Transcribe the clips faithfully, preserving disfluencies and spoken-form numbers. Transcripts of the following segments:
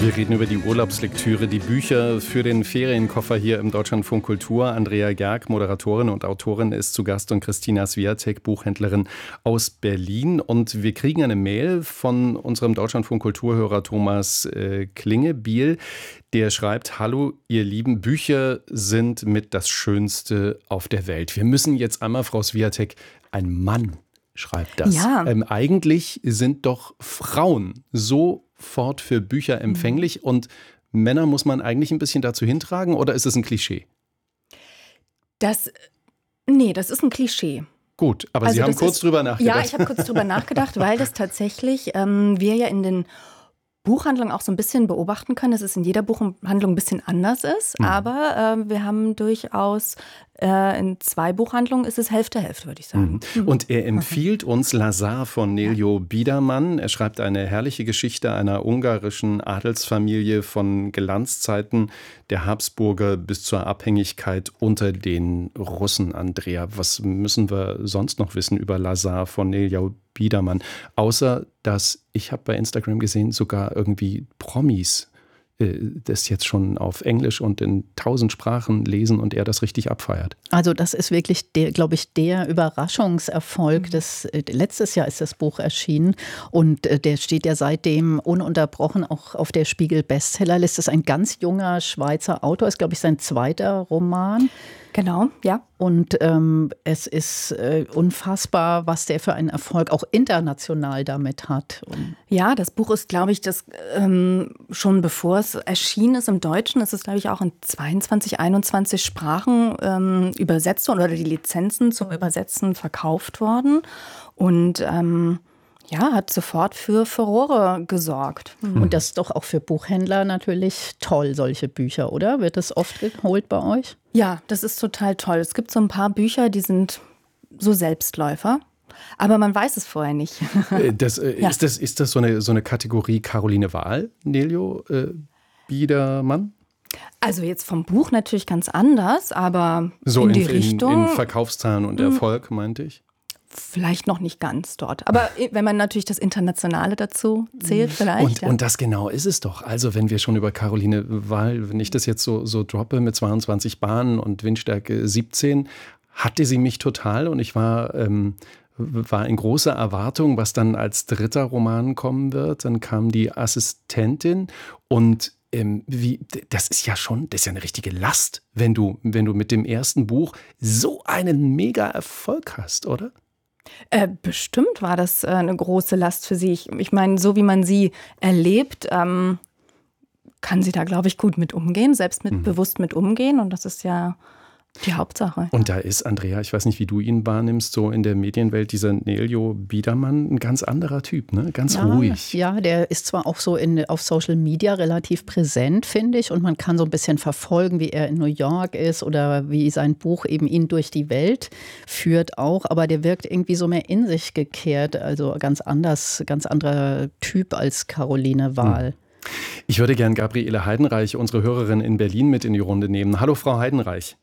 Wir reden über die Urlaubslektüre, die Bücher für den Ferienkoffer hier im Deutschlandfunk Kultur. Andrea Gerg, Moderatorin und Autorin, ist zu Gast und Christina Swiatek, Buchhändlerin aus Berlin. Und wir kriegen eine Mail von unserem Deutschlandfunk Kulturhörer Thomas äh, Klingebiel. Der schreibt: Hallo, ihr Lieben, Bücher sind mit das Schönste auf der Welt. Wir müssen jetzt einmal, Frau Swiatek, ein Mann schreibt das. Ja. Ähm, eigentlich sind doch Frauen so sofort für Bücher empfänglich und Männer muss man eigentlich ein bisschen dazu hintragen, oder ist es ein Klischee? Das, nee, das ist ein Klischee. Gut, aber Also Sie haben das kurz ist, drüber nachgedacht. Ja, ich habe kurz drüber nachgedacht, weil das tatsächlich ähm, wir ja in den Buchhandlungen auch so ein bisschen beobachten können, dass es in jeder Buchhandlung ein bisschen anders ist. Mhm. Aber äh, wir haben durchaus äh, in zwei Buchhandlungen ist es Hälfte, Hälfte, würde ich sagen. Mhm. Und er empfiehlt uns Lazar von Neljó Biedermann. Er schreibt eine herrliche Geschichte einer ungarischen Adelsfamilie von Glanzzeiten der Habsburger bis zur Abhängigkeit unter den Russen. Andrea, was müssen wir sonst noch wissen über Lazar von Neljó Biedermann? Außer, dass ich habe bei Instagram gesehen, sogar irgendwie Promis das jetzt schon auf Englisch und in tausend Sprachen lesen und er das richtig abfeiert. Also das ist wirklich, der, glaube ich, der Überraschungserfolg. Des, letztes Jahr ist das Buch erschienen und der steht ja seitdem ununterbrochen auch auf der Spiegel-Bestsellerliste. Das ist ein ganz junger Schweizer Autor, ist, glaube ich, sein zweiter Roman. Genau, ja. Und ähm, es ist äh, unfassbar, was der für einen Erfolg auch international damit hat. Und ja, das Buch ist, glaube ich, das ähm, schon bevor es erschienen ist im Deutschen, ist es, glaube ich, auch in zweiundzwanzig, einundzwanzig Sprachen ähm, übersetzt worden oder die Lizenzen zum Übersetzen verkauft worden. Und ähm, ja, hat sofort für Furore gesorgt. Mhm. Und das ist doch auch für Buchhändler natürlich toll, solche Bücher, oder? Wird das oft geholt bei euch? Ja, das ist total toll. Es gibt so ein paar Bücher, die sind so Selbstläufer, aber man weiß es vorher nicht. Das, äh, ja. ist, das, ist das so eine, so eine Kategorie Caroline Wahl, Neljó äh, Biedermann? Also jetzt vom Buch natürlich ganz anders, aber so in, in die in, Richtung. in Verkaufszahlen und Erfolg, meinte ich. Vielleicht noch nicht ganz dort. Aber wenn man natürlich das Internationale dazu zählt, vielleicht. Und, ja. und das genau ist es doch. Also wenn wir schon über Caroline Wahl, wenn ich das jetzt so, so droppe mit zweiundzwanzig Bahnen und Windstärke siebzehn, hatte sie mich total und ich war, ähm, war in großer Erwartung, was dann als dritter Roman kommen wird. Dann kam die Assistentin und ähm, wie, das ist ja schon, das ist ja eine richtige Last, wenn du, wenn du mit dem ersten Buch so einen Mega-Erfolg hast, oder? Äh, bestimmt war das äh, eine große Last für sie. Ich, ich meine, so wie man sie erlebt, ähm, kann sie da, glaube ich, gut mit umgehen, selbst mit, mhm. bewusst mit umgehen. Und das ist ja die Hauptsache. Und da ist, Andrea, ich weiß nicht, wie du ihn wahrnimmst, so in der Medienwelt, dieser Neljó Biedermann, ein ganz anderer Typ, ne? Ganz ja, ruhig. Ja, der ist zwar auch so in, auf Social Media relativ präsent, finde ich. Und man kann so ein bisschen verfolgen, wie er in New York ist oder wie sein Buch eben ihn durch die Welt führt auch. Aber der wirkt irgendwie so mehr in sich gekehrt, also ganz anders, ganz anderer Typ als Caroline Wahl. Hm. Ich würde gern Gabriele Heidenreich, unsere Hörerin in Berlin, mit in die Runde nehmen. Hallo, Frau Heidenreich.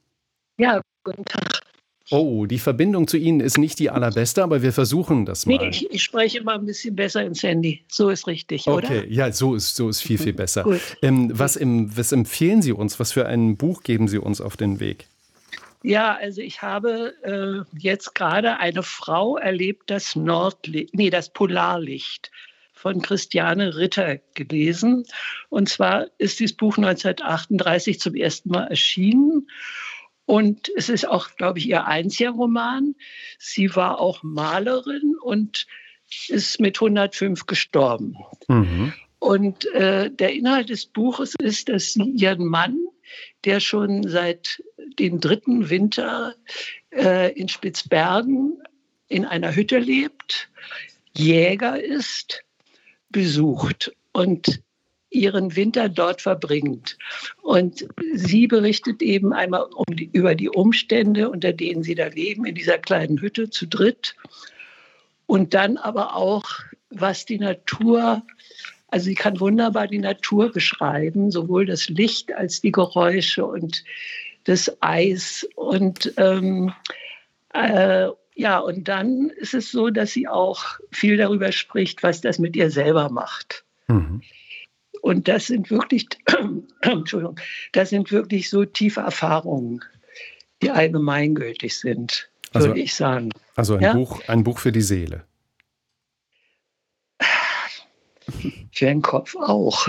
Ja, guten Tag. Oh, die Verbindung zu Ihnen ist nicht die allerbeste, aber wir versuchen das mal. Nee, ich, ich spreche mal ein bisschen besser ins Handy. So ist richtig, okay. oder? Okay, ja, so ist, so ist viel, viel besser. Gut. Ähm, was, im, was empfehlen Sie uns? Was für ein Buch geben Sie uns auf den Weg? Ja, also ich habe äh, jetzt gerade eine Frau erlebt, das Nordlicht, nee, das Polarlicht von Christiane Ritter gelesen. Und zwar ist dieses Buch neunzehnhundertachtunddreißig zum ersten Mal erschienen. Und es ist auch, glaube ich, ihr einziger Roman. Sie war auch Malerin und ist mit hundertfünf gestorben. Mhm. Und äh, der Inhalt des Buches ist, dass sie ihren Mann, der schon seit dem dritten Winter äh, in Spitzbergen in einer Hütte lebt, Jäger ist, besucht und ihren Winter dort verbringt. Und sie berichtet eben einmal um die, über die Umstände, unter denen sie da leben, in dieser kleinen Hütte zu dritt. Und dann aber auch, was die Natur, also sie kann wunderbar die Natur beschreiben, sowohl das Licht als die Geräusche und das Eis. Und ähm, äh, ja, und dann ist es so, dass sie auch viel darüber spricht, was das mit ihr selber macht. Mhm. Und das sind wirklich, Entschuldigung, das sind wirklich so tiefe Erfahrungen, die allgemeingültig sind, würde Also, ich sagen. also ein Ja? Buch, ein Buch für die Seele. Für den Kopf auch.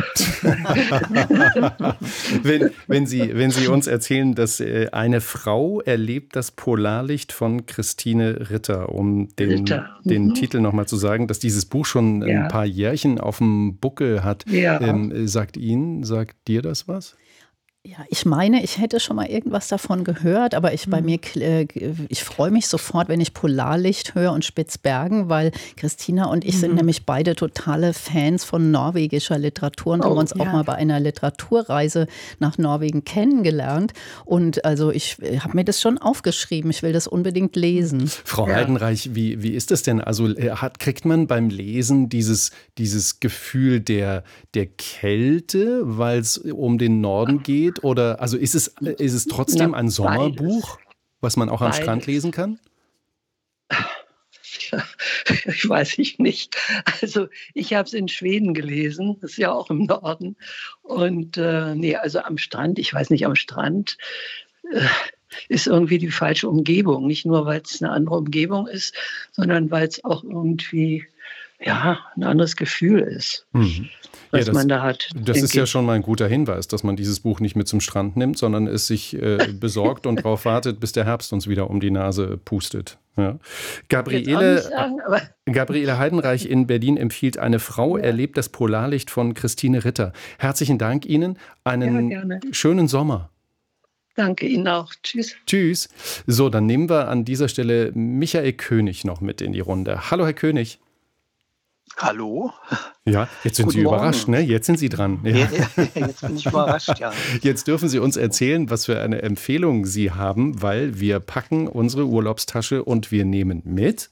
wenn, wenn, Sie, wenn Sie uns erzählen, dass äh, eine Frau erlebt das Polarlicht von Christine Ritter, um den, Ritter. den Mhm. Titel nochmal zu sagen, dass dieses Buch schon Ja. ein paar Jährchen auf dem Buckel hat. Ja. Ähm, sagt Ihnen, sagt dir das was? Ja, ich meine, ich hätte schon mal irgendwas davon gehört, aber ich bei mir, äh, ich freue mich sofort, wenn ich Polarlicht höre und Spitzbergen, weil Christina und ich sind nämlich beide totale Fans von norwegischer Literatur und Oh, haben uns ja. auch mal bei einer Literaturreise nach Norwegen kennengelernt. Und also ich habe mir das schon aufgeschrieben. Ich will das unbedingt lesen. Frau Ja. Heidenreich, wie, wie ist das denn? Also äh, hat, kriegt man beim Lesen dieses, dieses Gefühl der, der Kälte, weil es um den Norden geht? Oder also ist es, äh, ist es trotzdem Na, ein Sommerbuch, was man auch am Beides. Strand lesen kann? Ich weiß ich nicht. Also ich habe es in Schweden gelesen, das ist ja auch im Norden. Und äh, nee, also am Strand, ich weiß nicht, am Strand äh, ist irgendwie die falsche Umgebung. Nicht nur, weil es eine andere Umgebung ist, sondern weil es auch irgendwie ja, ein anderes Gefühl ist, Mhm. was Ja, das- man da hat. Das ist denke ja ich. schon mal ein guter Hinweis, dass man dieses Buch nicht mit zum Strand nimmt, sondern es sich äh, besorgt und darauf wartet, bis der Herbst uns wieder um die Nase pustet. Ja. Jetzt auch nicht Gabriele, sagen, aber Gabriele Heidenreich in Berlin empfiehlt Eine Frau Ja. erlebt das Polarlicht von Christine Ritter. Herzlichen Dank Ihnen. Einen Ja, gerne. schönen Sommer. danke Ihnen auch. Tschüss. Tschüss. So, dann nehmen wir an dieser Stelle Michael König noch mit in die Runde. Hallo, Herr König. Hallo? Ja, jetzt sind Guten Sie Morgen. überrascht, ne? Jetzt sind Sie dran. Ja. Ja, ja, jetzt bin ich überrascht, ja. Jetzt dürfen Sie uns erzählen, was für eine Empfehlung Sie haben, weil wir packen unsere Urlaubstasche und wir nehmen mit.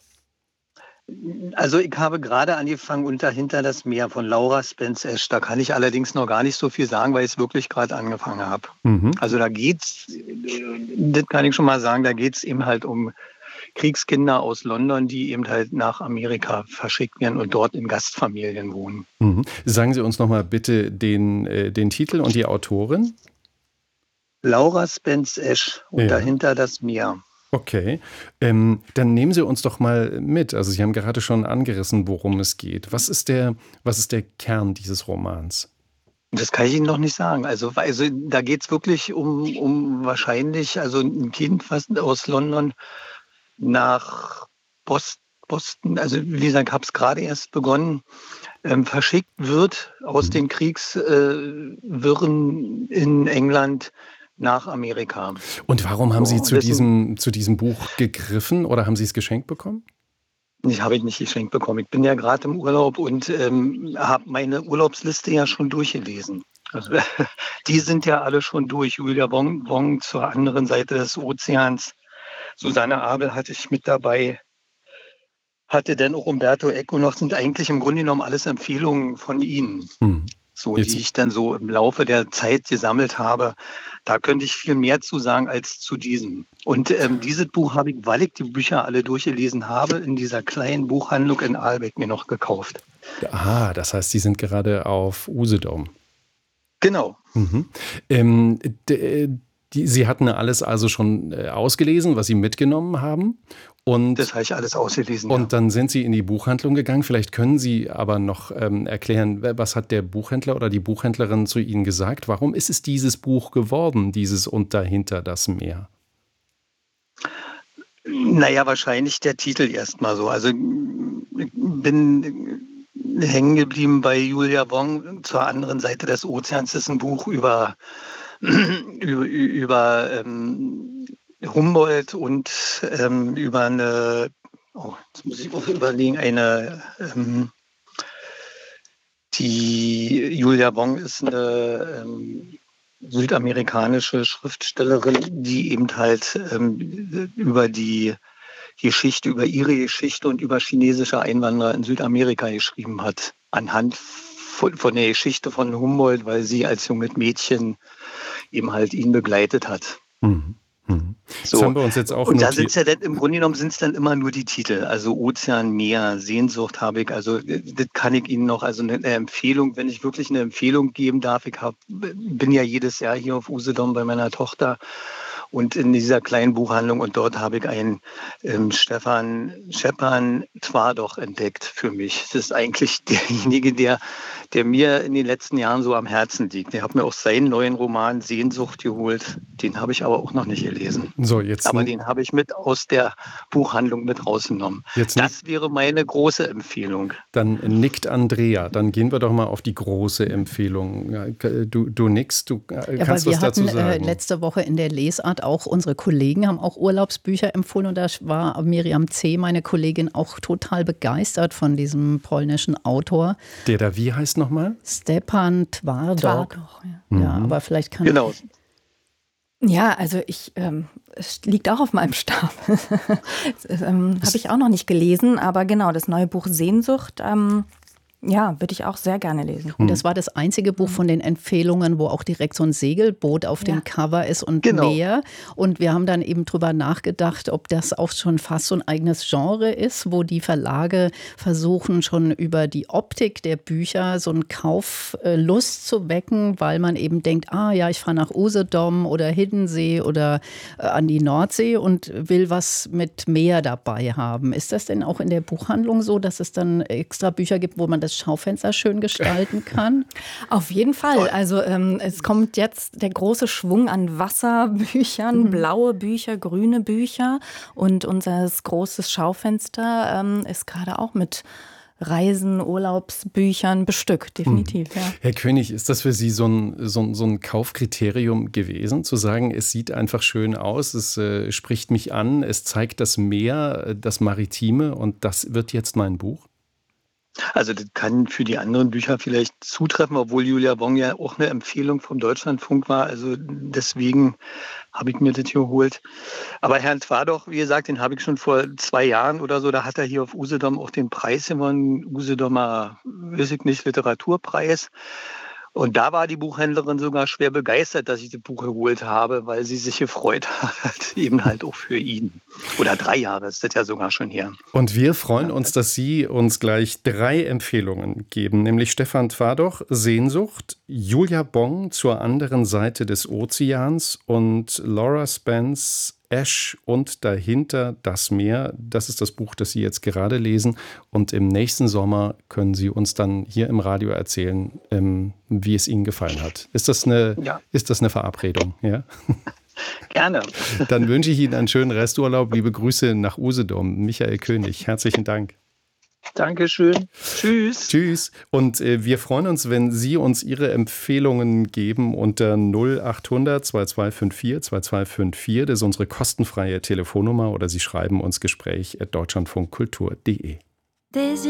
Also ich habe gerade angefangen unter Hinter das Meer von Laura Spence-Esch. Da kann ich allerdings noch gar nicht so viel sagen, weil ich es wirklich gerade angefangen habe. Mhm. Also da geht's, das kann ich schon mal sagen, da geht es eben halt um Kriegskinder aus London, die eben halt nach Amerika verschickt werden und dort in Gastfamilien wohnen. Mhm. Sagen Sie uns noch mal bitte den, äh, den Titel und die Autorin. Laura Spence-Esch und Ja. dahinter das Meer. Okay, ähm, dann nehmen Sie uns doch mal mit. Also Sie haben gerade schon angerissen, worum es geht. Was ist der, was ist der Kern dieses Romans? Das kann ich Ihnen noch nicht sagen. Also, also da geht es wirklich um, um wahrscheinlich, also ein Kind was aus London nach Bos- Boston, also wie gesagt, ich habe es gerade erst begonnen, ähm, verschickt wird aus den Kriegswirren äh, Wirren in England nach Amerika. Und warum haben Sie So, zu dessen- diesem, zu diesem Buch gegriffen oder haben Sie es geschenkt bekommen? Ich habe ihn nicht geschenkt bekommen. Ich bin ja gerade im Urlaub und ähm, habe meine Urlaubsliste ja schon durchgelesen. Also, die sind ja alle schon durch. Julia Wong, Wong zur anderen Seite des Ozeans. Susanne Abel hatte ich mit dabei. Hatte dann auch Umberto Eco noch. Sind eigentlich im Grunde genommen alles Empfehlungen von Ihnen. Hm. So, Jetzt- die ich dann so im Laufe der Zeit gesammelt habe. Da könnte ich viel mehr zu sagen als zu diesem. Und ähm, dieses Buch habe ich, weil ich die Bücher alle durchgelesen habe, in dieser kleinen Buchhandlung in Ahlbeck mir noch gekauft. Ah, das heißt, Sie sind gerade auf Usedom. Genau. Mhm. Ähm, d- die, Sie hatten alles also schon äh, ausgelesen, was Sie mitgenommen haben. Und, Das habe ich alles ausgelesen. und dann sind Sie in die Buchhandlung gegangen. Vielleicht können Sie aber noch ähm, erklären, was hat der Buchhändler oder die Buchhändlerin zu Ihnen gesagt? Warum ist es dieses Buch geworden, dieses Und dahinter das Meer? ja. Naja, wahrscheinlich der Titel erstmal so. Also ich bin hängen geblieben bei Julia Wong zur anderen Seite des Ozeans. Das ist ein Buch über, über, über ähm, Humboldt und ähm, über eine, oh, jetzt muss ich auch überlegen, eine, ähm, die Julia Wong ist eine ähm, südamerikanische Schriftstellerin, die eben halt ähm, über die Geschichte, über ihre Geschichte und über chinesische Einwanderer in Südamerika geschrieben hat, anhand von, von der Geschichte von Humboldt, weil sie als junges Mädchen eben halt ihn begleitet hat. Mhm. Hm. So. Das haben wir uns jetzt auch Und da notiert. sind's ja dann, im Grunde genommen sind es dann immer nur die Titel. Also Ozean, Meer, Sehnsucht habe ich. Also das kann ich Ihnen noch, also eine Empfehlung, wenn ich wirklich eine Empfehlung geben darf. Ich hab, bin ja jedes Jahr hier auf Usedom bei meiner Tochter und in dieser kleinen Buchhandlung, und dort habe ich einen ähm, Stefan Scheppan Twardoch entdeckt für mich. Das ist eigentlich derjenige, der, der mir in den letzten Jahren so am Herzen liegt. Ich habe mir auch seinen neuen Roman Sehnsucht geholt. Den habe ich aber auch noch nicht gelesen. So, jetzt Aber den habe ich mit aus der Buchhandlung mit rausgenommen. Jetzt das wäre meine große Empfehlung. Dann nickt Andrea. Dann gehen wir doch mal auf die große Empfehlung. Ja, Du, du nickst, du äh, Ja, kannst weil was wir dazu hatten äh, sagen. letzte Woche in der Lesart auch, unsere Kollegen haben auch Urlaubsbücher empfohlen und da war Miriam C., meine Kollegin, auch total begeistert von diesem polnischen Autor. Der da wie heißt nochmal? Stepan Twardoch. Twardoch, ja. Ja, aber vielleicht kann Genau. Ja, also ich, ähm, es liegt auch auf meinem Stapel. Das ähm, habe ich auch noch nicht gelesen, aber genau, das neue Buch Sehnsucht, ähm, ja, würde ich auch sehr gerne lesen. Und das war das einzige Buch von den Empfehlungen, wo auch direkt so ein Segelboot auf dem Ja. Cover ist und Genau. Meer. Und wir haben dann eben drüber nachgedacht, ob das auch schon fast so ein eigenes Genre ist, wo die Verlage versuchen, schon über die Optik der Bücher so einen Kauflust zu wecken, weil man eben denkt, ah ja, ich fahre nach Usedom oder Hiddensee oder äh, an die Nordsee und will was mit Meer dabei haben. Ist das denn auch in der Buchhandlung so, dass es dann extra Bücher gibt, wo man das Schaufenster schön gestalten kann? Auf jeden Fall. Also ähm, es kommt jetzt der große Schwung an Wasserbüchern, mhm. blaue Bücher, grüne Bücher. Und unser großes Schaufenster ähm, ist gerade auch mit Reisen, Urlaubsbüchern bestückt, definitiv. Ja. Herr König, ist das für Sie so ein, so ein, so ein Kaufkriterium gewesen, zu sagen, es sieht einfach schön aus, es äh, spricht mich an, es zeigt das Meer, das Maritime und das wird jetzt mein Buch? Also das kann für die anderen Bücher vielleicht zutreffen, obwohl Julia Wong ja auch eine Empfehlung vom Deutschlandfunk war. Also deswegen habe ich mir das geholt. Aber Herrn Twardoch, wie gesagt, den habe ich schon vor zwei Jahren oder so, da hat er hier auf Usedom auch den Preis gewonnen, Usedomer, weiß ich nicht, Literaturpreis. Und da war die Buchhändlerin sogar schwer begeistert, dass ich das Buch geholt habe, weil sie sich gefreut hat, eben halt auch für ihn. Oder drei Jahre ist das ja sogar schon her. Und wir freuen uns, dass Sie uns gleich drei Empfehlungen geben, nämlich Stefan Twardoch, Sehnsucht, Julia Bong, Zur anderen Seite des Ozeans und Laura Spence, Ash und dahinter das Meer. Das ist das Buch, das Sie jetzt gerade lesen. Und im nächsten Sommer können Sie uns dann hier im Radio erzählen, ähm, wie es Ihnen gefallen hat. Ist das eine, Ja. ist das eine Verabredung? Ja? Gerne. Dann wünsche ich Ihnen einen schönen Resturlaub. Liebe Grüße nach Usedom. Michael König, herzlichen Dank. Dankeschön. Tschüss. Tschüss. Und äh, wir freuen uns, wenn Sie uns Ihre Empfehlungen geben unter null achthundert zweiundzwanzig vierundfünfzig zweiundzwanzig vierundfünfzig. Das ist unsere kostenfreie Telefonnummer oder Sie schreiben uns Gespräch at deutschlandfunkkultur punkt de.